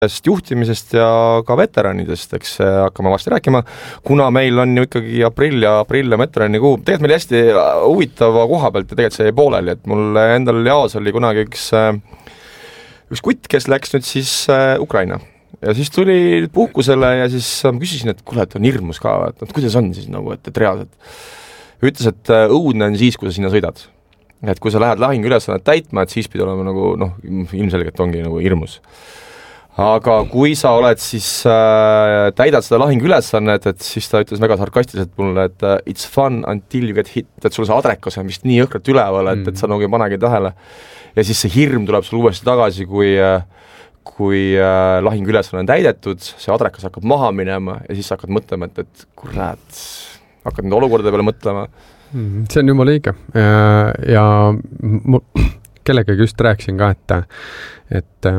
juhtimisest ja ka veteranidest, eks hakkame varsti rääkima, kuna meil on ju ikkagi aprill ja veterani kuu. Tegelikult meil hästi huvitava koha pealt ja tegelikult see jäi pooleli, et mul endal jaos oli kunagi üks kutt, kes läks nüüd siis Ukraina ja siis tuli puhkusele ja siis küsisin, et kuule, et on hirmus ka, et kuidas on siis nagu, et reaalselt. Ütles, et õudne on siis, kui sa sinna sõidad. Et kui sa lähed lahingu ülesannet täitma, et siis pidi olema nagu, ilmselgelt ongi nagu hirmus. Aga kui sa oled siis, täidad seda lahingu ülesannet, et siis ta ütles väga sarkastiliselt mulle, et it's fun until you get hit, et sul see adrekas on vist nii jõhkralt üleval, et sa nagu ei panegi tähele. Ja siis see hirm tuleb sul uuesti tagasi, kui lahingu ülesanne on täidetud, see adrekas hakkab maha minema ja siis hakkad mõtlema, et kurat, hakkad nüüd olukorda peale mõtlema. See on jumala õige. Ja kellegagi just rääkisin ka, et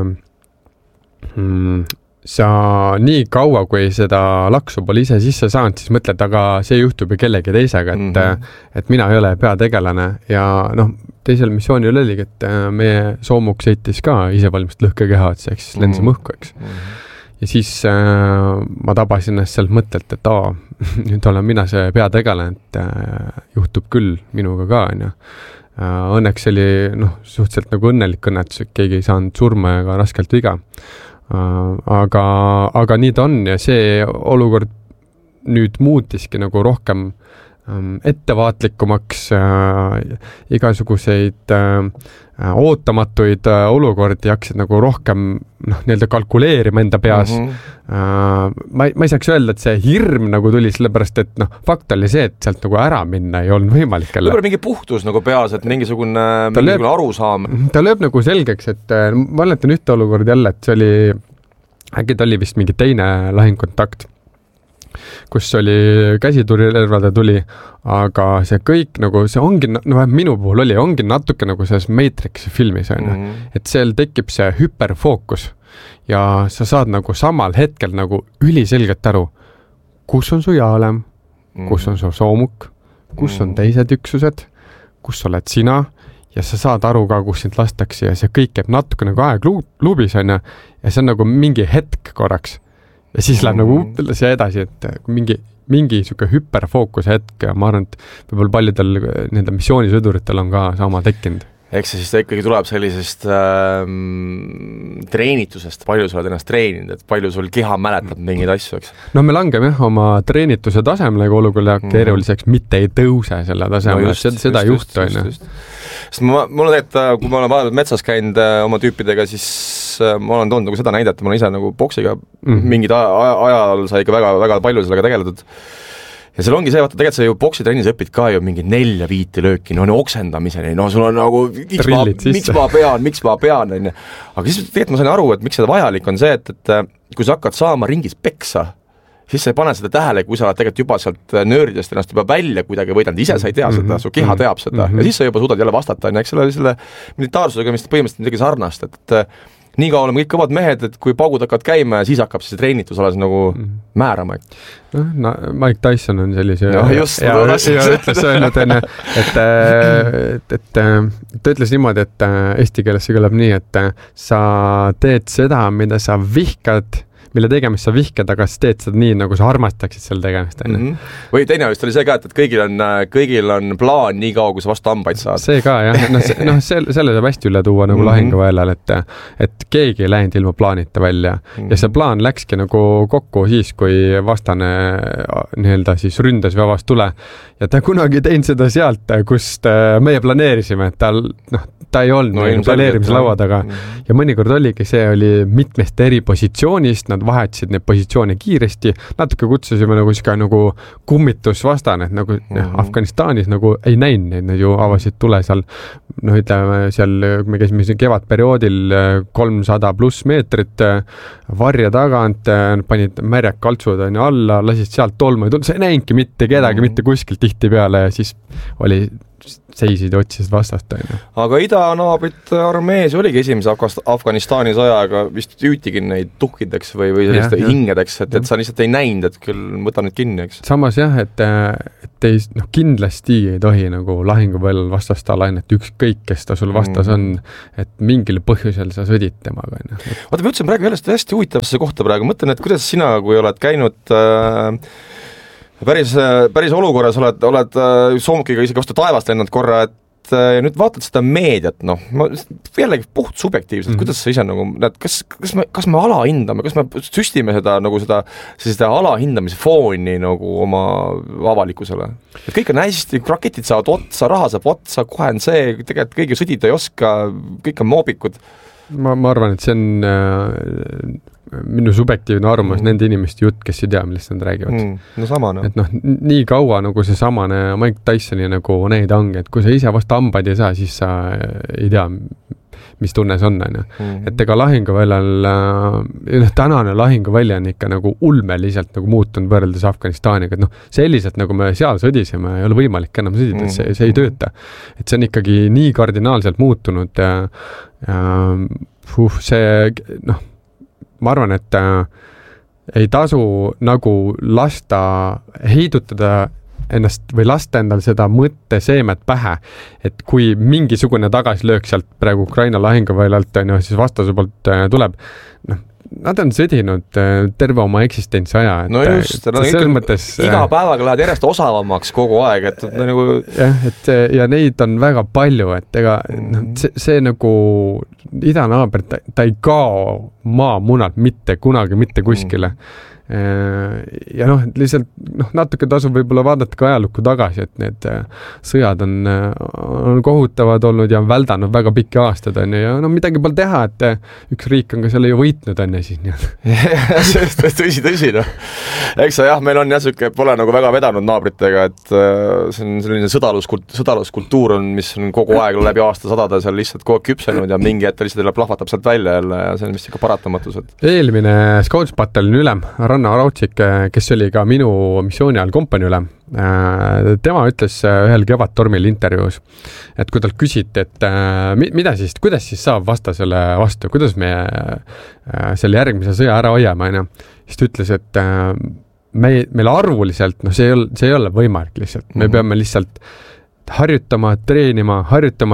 sa nii kaua, kui seda laksu pole ise sisse saanud, siis mõtled, aga see juhtub ju kellegi teisega, et mina ei ole peategelane ja teisel missioonil oligi, et meie soomuk sõitis ka isevalmist lõhkekeha, et see siis lendas mõhku, eks. Ja siis ma tabasin ennast sealt mõttelt, et nüüd olen mina see peategelane, et juhtub küll minuga ka, on ju. Õnneks oli suhteliselt nagu õnnelik õnnetus, et keegi ei saanud surma ja ka raskelt viga. Aga nii ta on ja see olukord nüüd muutiski nagu rohkem ettevaatlikumaks, igasuguseid ootamatuid olukordi hakkasid nagu rohkem nii-öelda kalkuleerima enda peas. Ma ei saaks öelda, et see hirm nagu tuli sellepärast, et fakt oli see, et sealt nagu ära minna ei olnud võimalik. Võib-olla mingi puhtus nagu peas, et mingisugune arusaam. Ta lööb nagu selgeks, et ma mäletan ühte olukord jälle, et see oli, äkki ta oli vist mingi teine lahingkontakt, kus oli käsiturirelvade tuli, aga see kõik nagu, see ongi, minu puhul ongi natuke nagu selles Matrixi filmis, et seal tekib see hüperfookus ja sa saad nagu samal hetkel nagu üliselgelt aru, kus on su jaalem, kus on su soomuk, kus on teised üksused, kus oled sina ja sa saad aru ka, kus sind lastakse ja see kõik käib natuke nagu aegluubis ja see on nagu mingi hetk korraks. Ja siis läheb nagu see edasi, et mingi siuke hüperfookus hetk ja ma arvan, et võib-olla paljudel nende missioonisõduritel on ka sama tekkinud. Eks see siis ta ikkagi tuleb sellisest treenitusest, palju sa oled ennast treeninud, et palju sul keha mäletab mingeid asju, eks? Me langeme oma treenituse tasemele, kui olukorda keeruliseks, mitte ei tõuse selle tasemele, seda ei juhtu. Sest mul on tegelikult, kui ma olen vahepeal metsas käinud oma tüüpidega, siis ma olen toonud nagu seda näidet, ma olen ise nagu boksiga mingid ajal sai ikka väga, väga palju sellega tegeletud. Ja seal ongi see, vaata, tegelikult sa ju boksitrennis õpid ka ju mingi 4-5 lööki, oksendamiseni, sul on nagu, miks ma pean, aga siis tegelikult ma sain aru, et miks seda vajalik on see, et kui sa hakkad saama ringis peksa, siis sa ei pane seda tähele, kui sa oled tegelikult juba sealt nööridest ennast juba välja kuidagi võidanud, ise sa ei tea seda, su keha teab seda ja siis sa juba suudad jälle vastata, eks selle militaarsusega vist põhimõtteliselt midagi sarnast, et nii kaua oleme kõik kõvad mehed, et kui paugud hakkavad käima ja siis hakkab see treenitus alles nagu määrama. Mike Tyson on sellise just, ütles öelnud, et ta ütles niimoodi, et eesti keeles see kõlab nii, et sa teed seda, mida sa vihkad, mille tegemist sa vihkad, aga sa teed seda nii, nagu sa armastaksid selle tegemist. Või teine vist oli see ka, et kõigil on plaan nii kaua, kui sa vastu hambaid saad. See ka, jah. Selle saab hästi üle tuua nagu lahinguväljal, et keegi ei läinud ilma plaanita välja. Ja see plaan läkski nagu kokku siis, kui vastane nii-öelda siis ründas või avas tule. Ja ta kunagi teinud seda sealt, kust meie planeerisime, et ta ei olnud planeerimise laua taga. Ja mõnikord oligi, see oli mitmest eri positsioonist, nad vahetasid need positsioone kiiresti, natuke kutsusime nagu kummitusvastane, et nagu Afganistanis nagu ei näinud neid, nad ju avasid tule seal, ütleme seal, me käisime kevadperioodil 300+ meetrit varja tagant, panid märjad kaltsud alla, lasid sealt tolmu ja sa ei näinudki mitte kedagi, mitte kuskilt tihti peale ja siis oli seisid ja otsisid vastast, on ju. Aga idanaabrite armees oligi esimese Afganistani sõjaga vist hüütigi neid tuhkideks või selliste hingedeks, et sa lihtsalt ei näinud, et küll võta nüüd kinni, eks. Samas jah, et ei, kindlasti ei tohi nagu lahinguväljal vastast alainet ükskõik, kes ta sul vastas on, et mingil põhjusel sa sõdid temaga. Vaata, ma ütlesin praegu jällest hästi huvitavasse kohta praegu, mõtlen, et kuidas sina, kui oled käinud päris olukorras, oled soomukiga isegi vastu taevast lennanud korra, et ja nüüd vaatad seda meediat, noh, ma jällegi puht subjektiivselt, kuidas sa ise nagu näed, kas me alahindame, kas me süstime seda alahindamise fooni nagu oma avalikkusele? Et kõik on hästi, raketid saavad otsa, raha saab otsa, kohe on see, tegelikult kõigi sõdida ei oska, kõik on moobikud. Ma arvan, et see on minu subjektiivne arvamus nende inimeste jutt, kes ei tea, millest nad räägivad. No sama, no. Et nii kaua nagu see samane Mike Tysoni nagu need ongi, et kui sa ise vastu hambaid ei saa, siis sa ei tea, mis tunne see on. Et ega lahinguväljal, tänane lahinguvälja on ikka nagu ulmeliselt nagu muutunud võrreldes Afganistaniga, et selliselt nagu me seal sõdisime, ei ole võimalik enam sõdida, et see ei tööta. Et see on ikkagi nii kardinaalselt muutunud ma arvan, et ei tasu nagu lasta heidutada ennast või lasta endal seda mõtteseemet pähe, et kui mingisugune tagasilöök sealt praegu Ukraina lahinguväljalt siis vastase poolt tuleb, nad on sõdinud terve oma eksistentsi aja. No just, iga päevaga lähed järjest osavamaks kogu aeg, et nagu... Jah, ja neid on väga palju, et ega see nagu idanaaber, ta ei kao maamunalt mitte kunagi, mitte kuskile. Ja lihtsalt natuke tasub võib-olla vaadata ka ajalukku tagasi, et need sõjad on kohutavad olnud ja on väldanud väga pikki aastad, ja midagi pole teha, et üks riik on ka selle ju võitnud siis tõsi, eks jah, meil on jäsuke, pole nagu väga vedanud naabritega, et see on selline sõdaluskultuur on, mis on kogu aeg läbi aastasadade seal lihtsalt kogu aeg küpsenud ja mingi hetk lihtsalt jälle plahvatab sealt välja jälle ja see on vist ikka paratamatus. Eelmine Scouts-pataljoni ülem Ranna Rautsik, kes oli ka minu missiooni ajal kompanii ülem, tema ütles ühel Kevadtormil intervjuus, et kui talt küsiti, et kuidas siis saab vastasele vastu, kuidas me selle järgmise sõja ära hoiame, siis ta ütles, et meil arvuliselt, see ei ole võimalik lihtsalt, me peame lihtsalt harjutama, treenima,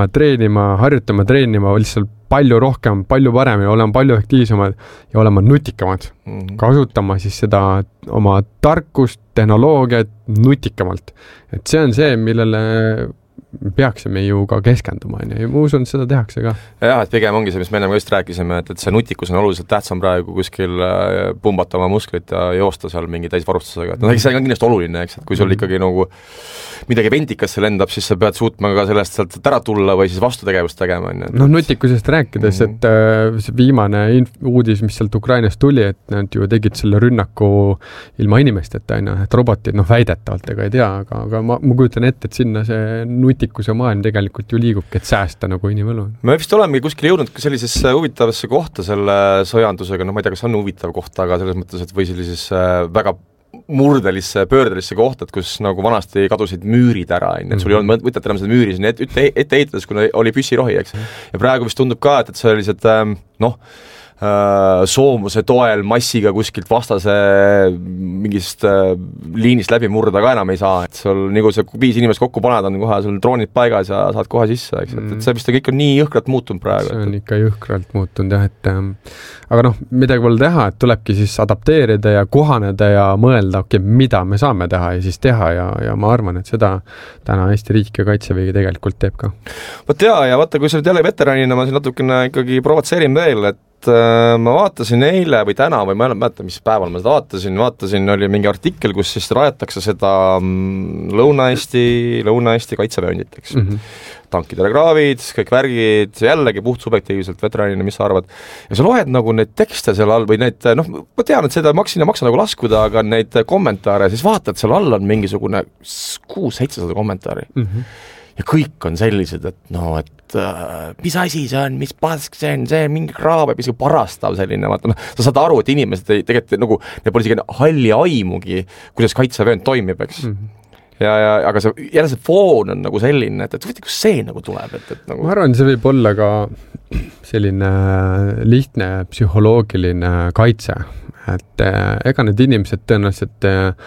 lihtsalt palju rohkem, palju parem ja olema palju aktiivsemad ja olema nutikamad. Kasutama siis seda oma tarkust, tehnoloogiat nutikamalt. Et see on see, millele peaksime ju ka keskenduma, ja ma usun, et seda tehakse ka. Jah, et pigem ongi see, mis me ennem just rääkisime, et see nutikus on oluliselt tähtsam praegu kuskil pumbata oma musklit ja joosta seal mingi täisvarustusega. See on kindlasti oluline, eks, et kui sul ikkagi nagu midagi ventikasse lendab, siis sa pead suutma ka sellest sealt ära tulla või siis vastutegevust tegema. Nutikusest rääkides, et see viimane uudis, mis sealt Ukrainast tuli, et nad ju tegid selle rünnaku ilma inimesteta, et robotid, väidetavalt ega ei tea, aga ma kujutan ette, et sinna see nutikuse maailm tegelikult ju liigub, et säästa nagu inimelu. Me vist olemegi kuskil jõudnud ka sellisesse huvitavasse kohta selle sõjandusega, ma ei tea, kas on huvitav kohta, aga selles mõttes, et või sellisesse väga murdelisse, pöördelisse kohta, et kus nagu vanasti kadusid müürid ära, et sul ei olnud võtet enam seda müüri sinna ette ehitades, kuna oli püssirohi, eks. Ja praegu vist tundub ka, et sellised soomuse toel massiga kuskilt vastase mingist liinist läbi murda ka enam ei saa, et sul nagu see 5 inimest kokku paned, on kohe sul droonid paigas ja saad kohe sisse, eks, et see vist kõik on nii jõhkralt muutunud praegu. See on ikka jõhkralt muutunud, jah, et aga midagi pole teha, et tulebki siis adapteerida ja kohaneda ja mõelda, mida me saame teha ja siis teha ja ma arvan, et seda täna Eesti riik ja Kaitsevägi tegelikult teeb ka. Ja vaata, kui sa oled jälle veteranina, ma siin natukene ikkagi provotseerin veel, et ma vaatasin eile või täna või ma ei mäleta, mis päeval ma seda vaatasin, oli mingi artikkel, kus siis rajatakse seda Lõuna-Eesti kaitseväeündit, eks. Tankidele kraavid, kõik värgid, jällegi puht subjektiivselt veteranina, mis sa arvad. Ja sa loed nagu neid tekste seal all või neid, ma tean, et seda maksin ja maksa nagu laskuda, aga neid kommentaare, siis vaatad, seal all on mingisugune 600-700 kommentaari. Ja kõik on sellised, et mis asi see on, mis pask see on mingi kraab, mis parastav selline, vaata, sa saad aru, et inimesed tegelikult nagu, neil pole isegi halli aimugi, kuidas kaitseväend toimib, eks. aga jälle see foon on nagu selline, et kus see nagu tuleb, et nagu... Ma arvan, see võib olla ka selline lihtne psühholoogiline kaitse, et ega need inimesed tõenäoliselt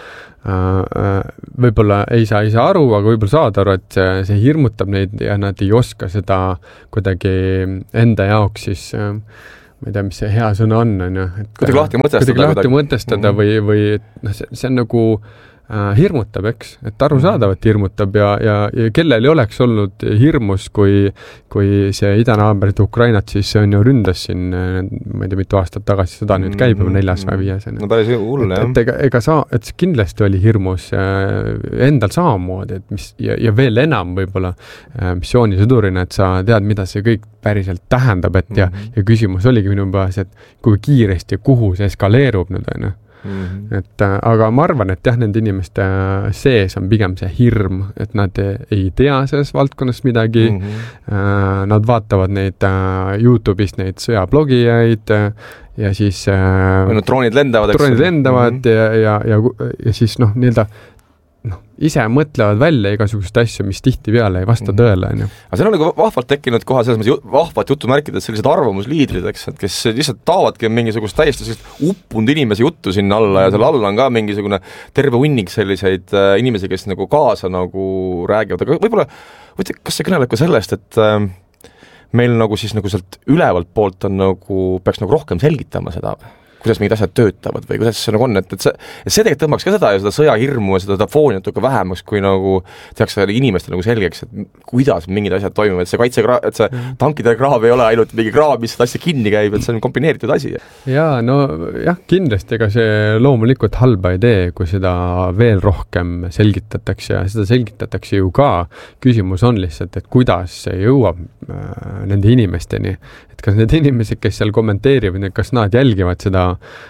võib-olla ei saa aru, aga võib-olla saada aru, et see hirmutab neid ja nad ei oska seda kuidagi enda jaoks siis ma ei tea, mis see hea sõna on, kuidagi lahti mõtestada või see on nagu hirmutab, eks, et arusaadavalt hirmutab ja kellel ei oleks olnud hirmus, kui see idanaaberid Ukrainat siis on ju ründas siin, ma ei tea, mitu aastat tagasi sõda nüüd käib, 4. või 5. No päris hull, jah. Et kindlasti oli hirmus endal samamoodi, et ja veel enam võib-olla missioonisõdurina, et sa tead, mida see kõik päriselt tähendab, et ja küsimus oligi minu peas, et kui kiiresti, kuhu see eskaleerub nüüd, on ju. Et aga ma arvan, et jah, nende inimeste sees on pigem see hirm, et nad ei tea selles valdkonnas midagi, nad vaatavad neid YouTube'ist neid sõjablogijaid ja siis droonid lendavad ja siis nii-öelda ise mõtlevad välja igasuguseid asju, mis tihtipeale ei vasta tõele. Aga see on nagu vahvalt tekkinud koha selles mõttes vahvat jutumärkides sellised arvamusliidrid, eks, et kes lihtsalt taavadki mingisugust täiesti uppunud inimese juttu sinna alla ja seal alla on ka mingisugune terve hunnik selliseid inimesi, kes nagu kaasa nagu räägivad, aga võib-olla, kas see kõneleb ka sellest, et meil nagu siis nagu sealt ülevalt poolt on nagu, peaks nagu rohkem selgitama seda kuidas mingid asjad töötavad või kuidas see nagu on, et see tegelikult tõmbaks ka seda ja seda sõjahirmu ja seda fooni natuke vähemaks, kui nagu tehakse inimestele nagu selgeks, et kuidas mingid asjad toimuvad, et see tankide kraav ei ole ainult mingi kraav, mis seda asja kinni käib, et see on kombineeritud asi. Jaa, no jah, kindlasti ega see loomulikult halba idee, kui seda veel rohkem selgitatakse ja seda selgitatakse ju ka. Küsimus on lihtsalt, et kuidas see jõuab nende inimesteni, et kas need inimesed, kes seal kommenteerivad, kas nad jälgivad seda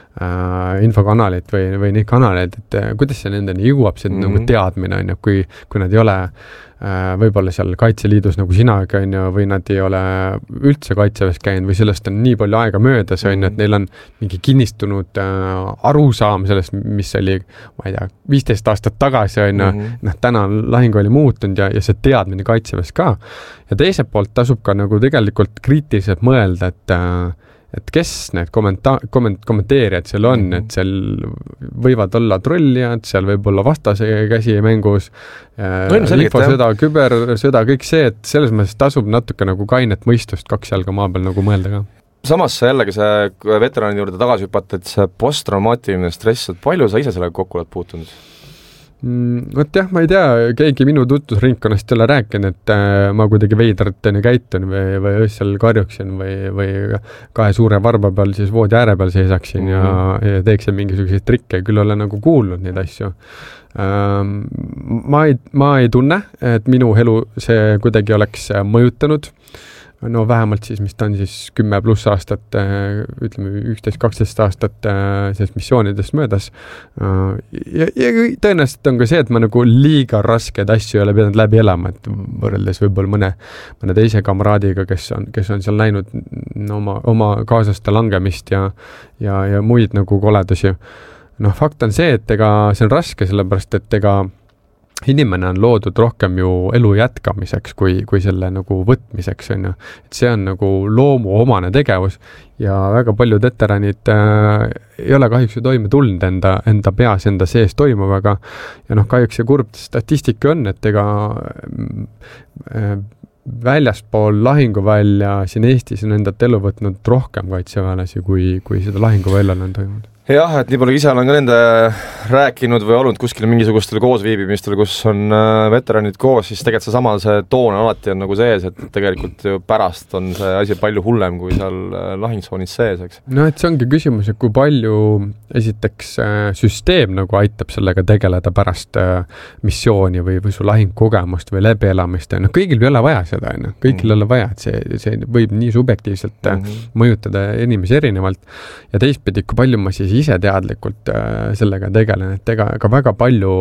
infokanalit või neid kanaleid, et kuidas see nendeni jõuab, see nagu teadmine on ju, kui nad ei ole võib-olla seal Kaitseliidus nagu sinaga on ju, või nad ei ole üldse kaitseväes käinud või sellest on nii palju aega möödas on ju, et neil on mingi kinnistunud arusaam sellest, mis oli, ma ei tea, 15 aastat tagasi on ju, täna lahing oli muutunud ja see teadmine kaitseväes ka. Ja teiselt poolt tasub ka nagu tegelikult kriitiliselt mõelda, et kes need kommenteerijad seal on, et seal võivad olla trollijad, seal võib olla vastase käsi mängus, infosõda, kübersõda, kõik see, et selles mõttes tasub natuke nagu kainet mõistust 2 jalga maa peal nagu mõelda ka. Samas jällegi see veterani juurde tagasi hüpata, et see posttraumaatiline stress, et palju sa ise sellega kokku oled puutunud? Võt jah, ma ei tea, keegi minu tutvusringkonnast ei ole rääkinud, et ma kuidagi veidralt käitun või öösel karjuksin või 2 suure varba peal siis voodi ääre peal seisaksin ja teeksin mingisuguseid trikke, küll olen nagu kuulnud neid asju. Ma ei tunne, et minu elu see kuidagi oleks mõjutanud. No vähemalt siis, mis ta on siis 10+ aastat, ütleme 11-12 aastat sellest missioonidest möödas. Ja tõenäoliselt on ka see, et ma nagu liiga raskeid asju ei ole pidanud läbi elama, et võrreldes võib-olla mõne teise kamraadiga, kes on seal näinud oma kaaslaste langemist ja muid nagu koledusi. No fakt on see, et ega see on raske, sellepärast et ega inimene on loodud rohkem ju elu jätkamiseks kui selle nagu võtmiseks on ju. Et see on nagu loomuomane tegevus ja väga paljud veteranid ei ole kahjuks ju toime tulnud enda peas, enda sees toimuvaga ja kahjuks see kurb statistika on, et ega väljaspool lahinguvälja siin Eestis on endat elu võtnud rohkem kaitseväelasi, kui seda lahinguväljal on toimunud. Jah, et nii palju ise olen ka nende rääkinud või olnud kuskil mingisugustel koosviibimistel, kus on veteranid koos, siis tegelikult see toon alati on nagu sees, et tegelikult ju pärast on see asi palju hullem kui seal lahingsoonis sees, eks. No et see ongi küsimus, et kui palju esiteks süsteem nagu aitab sellega tegeleda pärast missiooni või su lahingkogemust või läbielamist. Kõigil ei ole vaja seda, kõigil ei ole vaja, et see võib nii subjektiivselt mõjutada inimesi erinevalt ja teistpidi, kui palju ma siis ise teadlikult sellega tegelen, et ega ka väga palju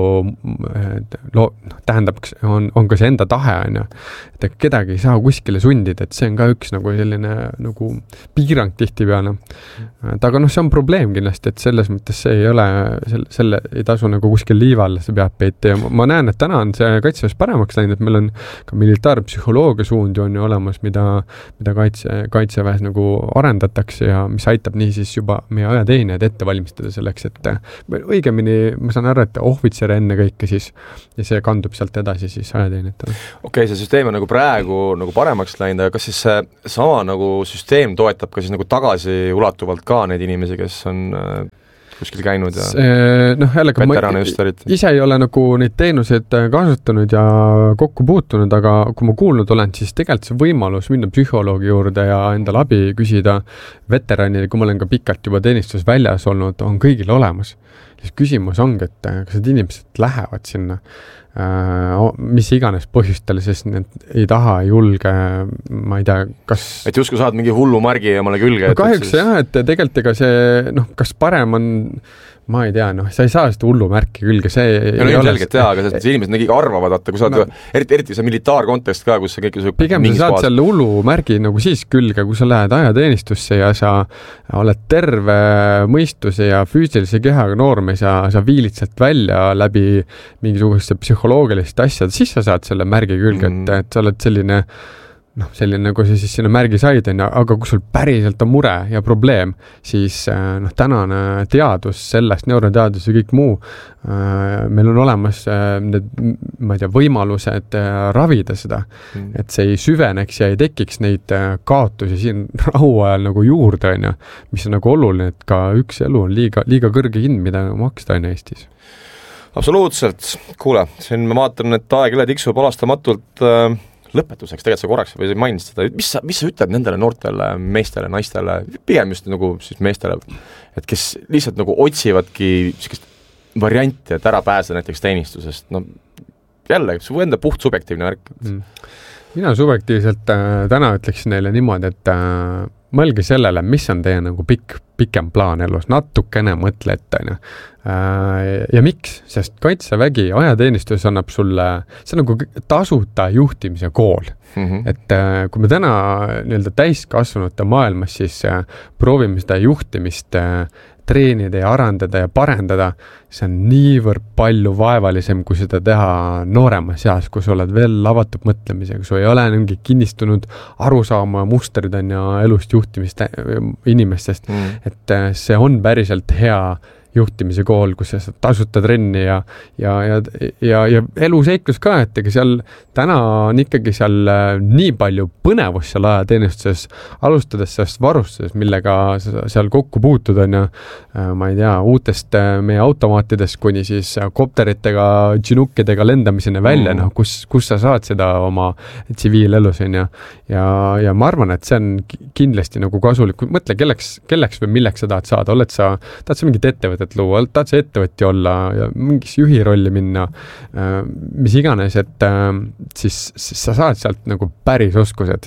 tähendab, on ka see enda tahe, on ju, et kedagi ei saa kuskile sundida, et see on ka üks nagu selline nagu piirang tihtipeale. Aga see on probleem kindlasti, et selles mõttes see ei ole, selle ei tasu nagu kuskil liiva alla, see peab peeti ja ma näen, et täna on see kaitseväes paremaks läinud, et meil on ka militaarpsühholoogia suundi on ju olemas, mida kaitseväes nagu arendatakse ja mis aitab nii siis juba meie ajateenijaid ette valmistada selleks, et õigemini ma saan aru, et ohvitsere enne kõike siis ja see kandub sealt edasi siis ajateenijatele. Okei, see süsteem on nagu praegu nagu paremaks läinud, aga kas siis see sama nagu süsteem toetab ka siis nagu tagasi ulatuvalt ka neid inimesi, kes on kuskil käinud ja veterane just olid? Ise ei ole nagu neid teenuseid kasutanud ja kokku puutunud, aga kui ma kuulnud olen, siis tegelikult see võimalus minna psühholoogi juurde ja endale abi küsida veteranile, kui ma olen ka pikalt juba teenistus väljas olnud, on kõigil olemas. Siis küsimus ongi, et kas need inimesed lähevad sinna mis iganes põhjustel, sest need ei taha, ei julge, ma ei tea, kas... Et justkui saad mingi hullu margi omale külge? Kahjuks jah, et tegelikult ega see, kas parem on, ma ei tea, sa ei saa seda hullu märki külge, see ei ole selgelt jah, aga see inimesed nägi arvavad, kui sa oled, eriti see militaarkontekst ka, kus see kõik pigem sa saad selle hullu märgi nagu siis külge, kui sa lähed ajateenistusse ja sa oled terve mõistuse ja füüsilise kehaga noormees ja sa viilid sealt välja läbi mingisugused psühholoogilist asjad, siis sa saad selle märgi külge, et sa oled selline nagu sa siis sinna märgi said, aga kui sul päriselt on mure ja probleem, siis tänane teadus sellest, neuroteadus ja kõik muu, meil on olemas need, ma ei tea, võimalused ravida seda, et see ei süveneks ja ei tekiks neid kaotusi siin rahuajal nagu juurde, mis on nagu oluline, et ka üks elu on liiga kõrge hind, mida maksta Eestis. Absoluutselt. Kuule, siin ma vaatan, et aeg üle tiksub alastamatult lõpetuseks, tegelikult sa korraks või mainisid seda, mis sa ütled nendele noortele meestele, naistele, pigem just nagu siis meestele, et kes lihtsalt nagu otsivadki sellist varianti, et ära pääseda näiteks teenistusest, jälle, su enda puht subjektiivne värk. Mina subjektiivselt täna ütleksin neile niimoodi, et mõelge sellele, mis on teie nagu pikem plaan elus, natukene mõtle ette, ja miks? Sest kaitsevägi, ajateenistus annab sulle, see on nagu tasuta juhtimise kool. Et kui me täna nii-öelda täiskasvanute maailmas siis proovime seda juhtimist treenida ja arendada ja parendada, see on niivõrd palju vaevalisem, kui seda teha nooremas eas, kui sa oled veel avatud mõtlemisega, kui sa ei ole mingi kinnistunud arusaama mustrid ja elust juhtimist inimestest, et see on päriselt hea juhtimise kool, kus sa tasuta trenni ja eluseiklus ka, et ega seal täna on ikkagi seal nii palju põnevust seal ajateenistuses, alustades sellest varustusest, millega sa seal kokku puutud on ja ma ei tea, uutest meie automaatidest kuni siis kopteritega, džinukkidega lendamiseni välja, kus sa saad seda oma tsiviilelus on ja ma arvan, et see on kindlasti nagu kasulik, mõtle, kelleks või milleks sa tahad saada, tahad sa mingit ettevõtet luua, tahad sa ettevõtja olla ja mingis juhi rolli minna, mis iganes, et siis sa saad sealt nagu päris oskused.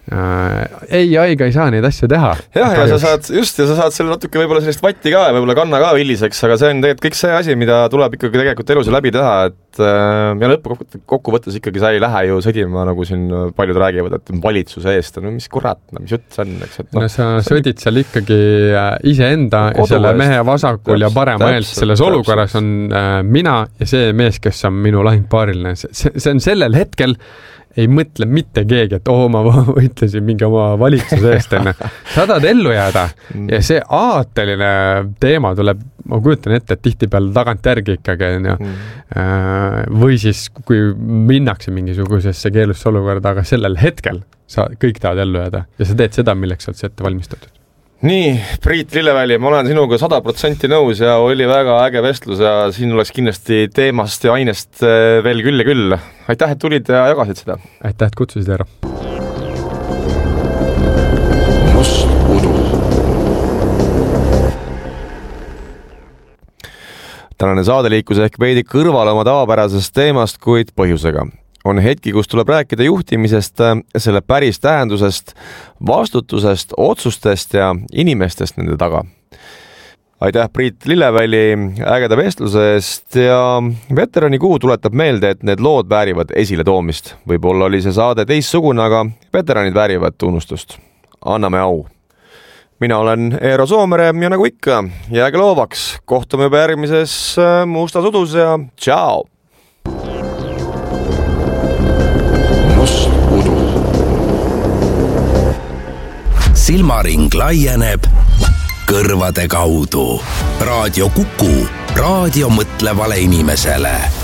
AI-ga ei saa neid asju teha. Jah, ja sa saad selle natuke võib-olla sellist vatti ka ja võib-olla kanna ka villiseks, aga see on tegelikult kõik see asi, mida tuleb ikkagi tegelikult elus läbi teha, et ja lõpukokkuvõttes ikkagi sa ei lähe ju sõdima, nagu siin paljud räägivad, et valitsuse eest, mis kurat, mis jutt see on, eks? Sa sõdid seal ikkagi iseenda ja selle mehe vasakul ja parema eelt selles olukorras on mina ja see mees, kes on minu lahingpaariline. See on sellel hetkel ei mõtle mitte keegi, et ma võitlesin mingi oma valitsuse eest. Sa tahad ellu jääda ja see aateline teema tuleb, ma kujutan ette, et tihtipeale tagant järgi ikkagi. Või siis, kui minnakse mingisugusesse keelusse olukorda, aga sellel hetkel sa kõik tahad ellu jääda ja sa teed seda, milleks sa oled see ette valmistatud. Nii, Priit Lilleväli, ma olen sinuga 100% nõus ja oli väga äge vestlus ja siin oleks kindlasti teemast ja ainest veel küll ja küll. Aitäh, et tulid ja jagasid seda. Aitäh, et kutsusid ära. Must udu. Tänane saadeliikus ehk veidi kõrval oma tavapärasest teemast, kuid põhjusega. On hetki, kus tuleb rääkida juhtimisest, selle päris tähendusest, vastutusest, otsustest ja inimestest nende taga. aitäh Priit Lilleväli ägeda vestluse eest ja veteranikuu tuletab meelde, et need lood väärivad esiletoomist. Võib-olla oli see saade teistsugune, aga veteranid väärivad tunnustust. Anname au. Mina olen Eero Soomere ja nagu ikka, jääge loovaks. Kohtume juba järgmises Mustas udus ja tšau! Must udu. Silmaring laieneb kõrvade kaudu. Raadio Kuku, raadio mõtlevale inimesele.